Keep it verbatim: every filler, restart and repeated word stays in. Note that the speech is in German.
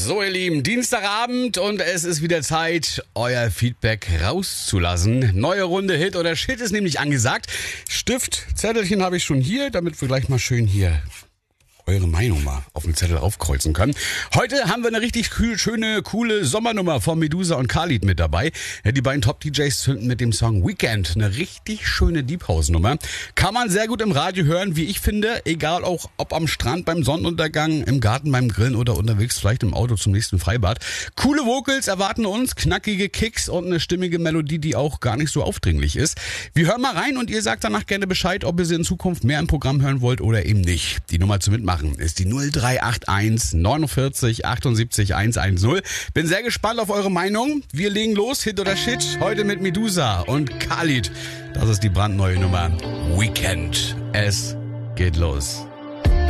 So, ihr Lieben, Dienstagabend und es ist wieder Zeit, euer Feedback rauszulassen. Neue Runde Hit oder Shit ist nämlich angesagt. Stift, Zettelchen habe ich schon hier, damit wir gleich mal schön hier eure Meinung mal auf den Zettel aufkreuzen können. Heute haben wir eine richtig cool, schöne, coole Sommernummer von Medusa und Khalid mit dabei. Ja, die beiden Top-D Js zünden mit dem Song Weekend eine richtig schöne Deep House-Nummer. Kann man sehr gut im Radio hören, wie ich finde. Egal auch, ob am Strand beim Sonnenuntergang, im Garten beim Grillen oder unterwegs vielleicht im Auto zum nächsten Freibad. Coole Vocals erwarten uns, knackige Kicks und eine stimmige Melodie, die auch gar nicht so aufdringlich ist. Wir hören mal rein und ihr sagt danach gerne Bescheid, ob ihr sie in Zukunft mehr im Programm hören wollt oder eben nicht. Die Nummer zum Mitmachen ist die null drei acht eins neunundvierzig achtundsiebzig hundertzehn. Bin sehr gespannt auf eure Meinung. Wir legen los, Hit oder Shit, heute mit Medusa und Khalid. Das ist die brandneue Nummer Weekend. Es geht los.